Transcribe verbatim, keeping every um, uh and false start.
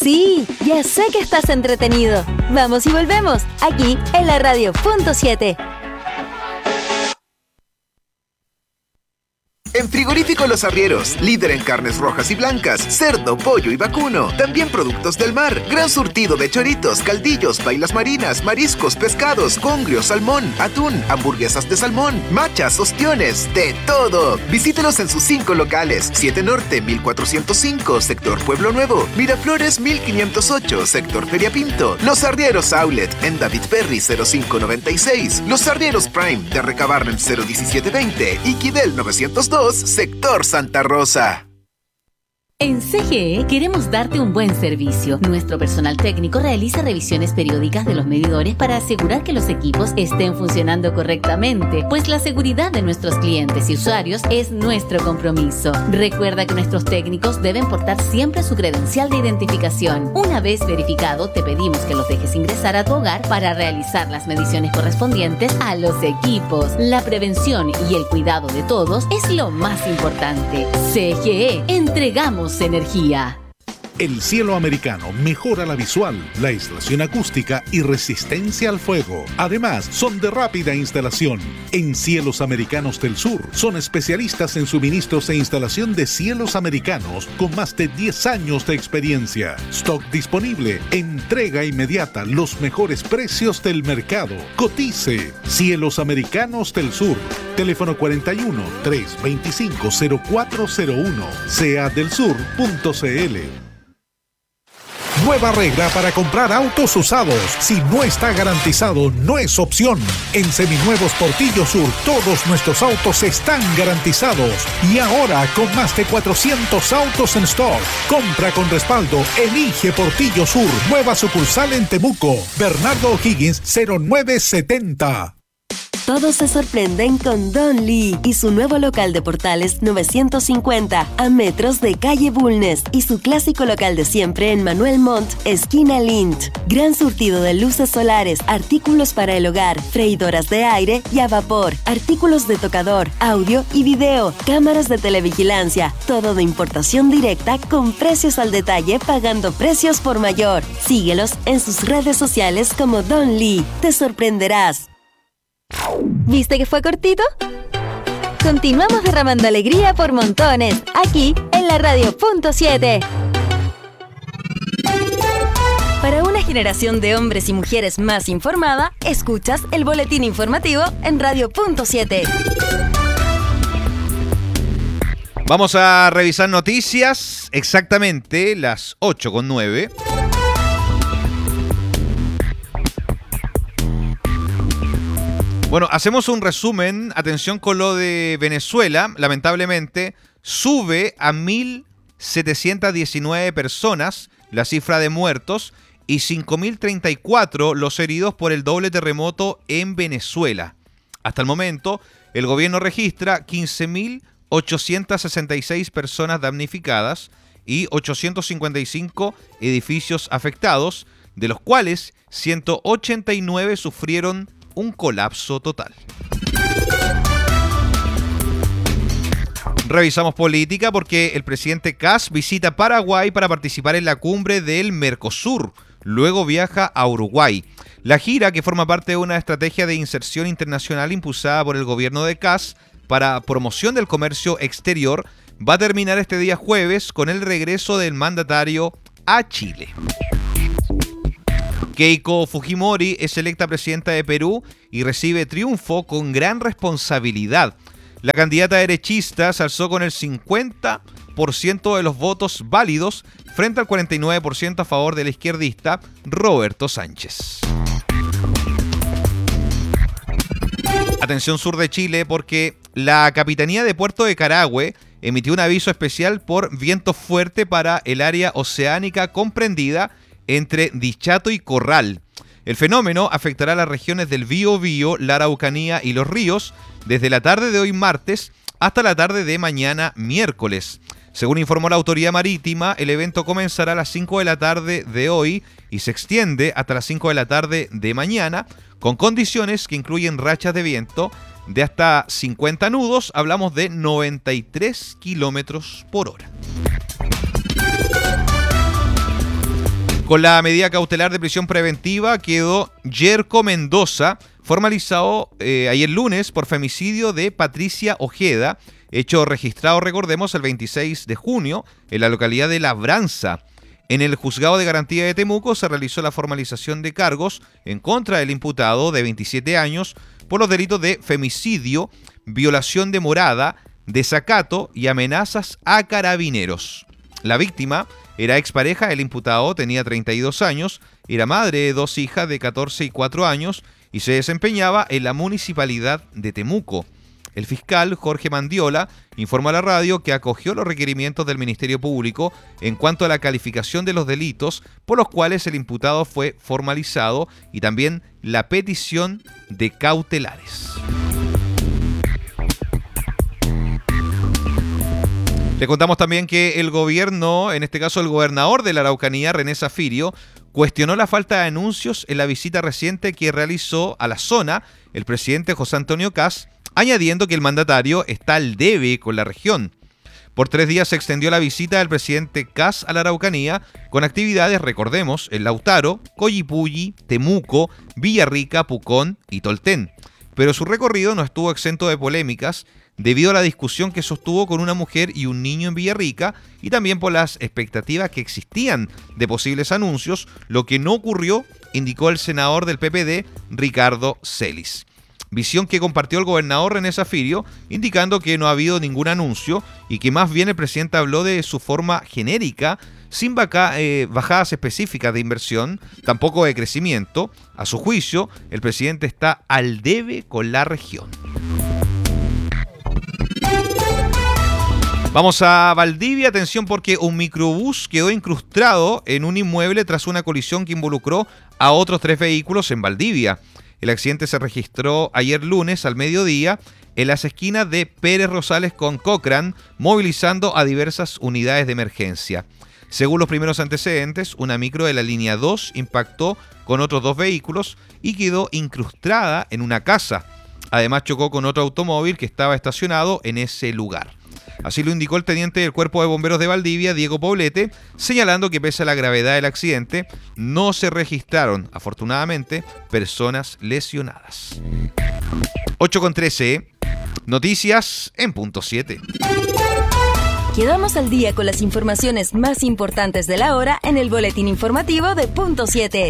Sí, ya sé que estás entretenido. Vamos y volvemos, aquí en la radio punto siete. En Frigorífico Los Arrieros, líder en carnes rojas y blancas, cerdo, pollo y vacuno. También productos del mar, gran surtido de choritos, caldillos, pailas marinas, mariscos, pescados, congrio, salmón, atún, hamburguesas de salmón, machas, ostiones, de todo. Visítelos en sus cinco locales: siete Norte, mil cuatrocientos cinco, sector Pueblo Nuevo; Miraflores, mil quinientos ocho, sector Feria Pinto; Los Arrieros Outlet, en David Perry cero cinco noventa y seis; Los Arrieros Prime, de Recabarren cero diecisiete veinte y Quidel novecientos dos, sector Santa Rosa. En C G E queremos darte un buen servicio. Nuestro personal técnico realiza revisiones periódicas de los medidores para asegurar que los equipos estén funcionando correctamente, pues la seguridad de nuestros clientes y usuarios es nuestro compromiso. Recuerda que nuestros técnicos deben portar siempre su credencial de identificación. Una vez verificado, te pedimos que los dejes ingresar a tu hogar para realizar las mediciones correspondientes a los equipos. La prevención y el cuidado de todos es lo más importante. C G E, entregamos energía. El cielo americano mejora la visual, la aislación acústica y resistencia al fuego. Además, son de rápida instalación. En Cielos Americanos del Sur son especialistas en suministros e instalación de cielos americanos con más de diez años de experiencia. Stock disponible, entrega inmediata, los mejores precios del mercado. Cotice. Cielos Americanos del Sur. Teléfono cuarenta y uno, trescientos veinticinco, cero cuatro cero uno. C A del sur punto c l. Nueva regla para comprar autos usados. Si no está garantizado, no es opción. En Seminuevos Portillo Sur, todos nuestros autos están garantizados. Y ahora, con más de cuatrocientos autos en stock. Compra con respaldo. Elige Portillo Sur. Nueva sucursal en Temuco. Bernardo O'Higgins, cero nueve setenta. Todos se sorprenden con Don Lee y su nuevo local de Portales novecientos cincuenta a metros de calle Bulnes y su clásico local de siempre en Manuel Montt, esquina Lint. Gran surtido de luces solares, artículos para el hogar, freidoras de aire y a vapor, artículos de tocador, audio y video, cámaras de televigilancia, todo de importación directa con precios al detalle, pagando precios por mayor. Síguelos en sus redes sociales como Don Lee. Te sorprenderás. ¿Viste que fue cortito? Continuamos derramando alegría por montones, aquí en la radio punto siete. Para una generación de hombres y mujeres más informada, escuchas el boletín informativo en radio punto siete. Vamos a revisar noticias, exactamente las ocho con nueve. Bueno, hacemos un resumen. Atención con lo de Venezuela. Lamentablemente, sube a mil setecientas diecinueve personas la cifra de muertos y cinco mil treinta y cuatro los heridos por el doble terremoto en Venezuela. Hasta el momento, el gobierno registra quince mil ochocientas sesenta y seis personas damnificadas y ochocientos cincuenta y cinco edificios afectados, de los cuales ciento ochenta y nueve sufrieron un colapso total. Revisamos política porque el presidente Kast visita Paraguay para participar en la cumbre del Mercosur. Luego viaja a Uruguay. La gira, que forma parte de una estrategia de inserción internacional impulsada por el gobierno de Kast para promoción del comercio exterior, va a terminar este día jueves con el regreso del mandatario a Chile. Keiko Fujimori es electa presidenta de Perú y recibe triunfo con gran responsabilidad. La candidata derechista se alzó con el cincuenta por ciento de los votos válidos frente al cuarenta y nueve por ciento a favor del izquierdista Roberto Sánchez. Atención sur de Chile, porque la Capitanía de Puerto de Carahue emitió un aviso especial por viento fuerte para el área oceánica comprendida entre Dichato y Corral. El fenómeno afectará las regiones del Biobío, la Araucanía y los ríos desde la tarde de hoy martes hasta la tarde de mañana miércoles. Según informó la autoridad marítima, el evento comenzará a las cinco de la tarde de hoy y se extiende hasta las cinco de la tarde de mañana, con condiciones que incluyen rachas de viento de hasta cincuenta nudos, hablamos de noventa y tres kilómetros por hora. Con la medida cautelar de prisión preventiva quedó Yerko Mendoza, formalizado eh, ayer lunes por femicidio de Patricia Ojeda, hecho registrado, recordemos, el veintiséis de junio en la localidad de Labranza. En el Juzgado de Garantía de Temuco se realizó la formalización de cargos en contra del imputado de veintisiete años por los delitos de femicidio, violación de morada, desacato y amenazas a carabineros. La víctima era expareja del imputado, tenía treinta y dos años, era madre de dos hijas de catorce y cuatro años y se desempeñaba en la municipalidad de Temuco. El fiscal Jorge Mandiola informó a la radio que acogió los requerimientos del Ministerio Público en cuanto a la calificación de los delitos por los cuales el imputado fue formalizado y también la petición de cautelares. Le contamos también que el gobierno, en este caso el gobernador de la Araucanía, René Zafirio, cuestionó la falta de anuncios en la visita reciente que realizó a la zona el presidente José Antonio Kast, añadiendo que el mandatario está al debe con la región. Por tres días se extendió la visita del presidente Kast a la Araucanía con actividades, recordemos, en Lautaro, Collipulli, Temuco, Villarrica, Pucón y Tolten. Pero su recorrido no estuvo exento de polémicas debido a la discusión que sostuvo con una mujer y un niño en Villarrica y también por las expectativas que existían de posibles anuncios, lo que no ocurrió, indicó el senador del P P D, Ricardo Celis. Visión que compartió el gobernador René Zafirio, indicando que no ha habido ningún anuncio y que más bien el presidente habló de su forma genérica, sin vaca, eh, bajadas específicas de inversión, tampoco de crecimiento. A su juicio, el presidente está al debe con la región. Vamos a Valdivia, atención porque un microbús quedó incrustado en un inmueble tras una colisión que involucró a otros tres vehículos en Valdivia. El accidente se registró ayer lunes al mediodía en las esquinas de Pérez Rosales con Cochrane, movilizando a diversas unidades de emergencia. Según los primeros antecedentes, una micro de la línea dos impactó con otros dos vehículos y quedó incrustada en una casa. Además chocó con otro automóvil que estaba estacionado en ese lugar. Así lo indicó el teniente del Cuerpo de Bomberos de Valdivia, Diego Poblete, señalando que pese a la gravedad del accidente, no se registraron, afortunadamente, personas lesionadas. ocho con trece, noticias en punto siete. Quedamos al día con las informaciones más importantes de la hora en el boletín informativo de punto siete.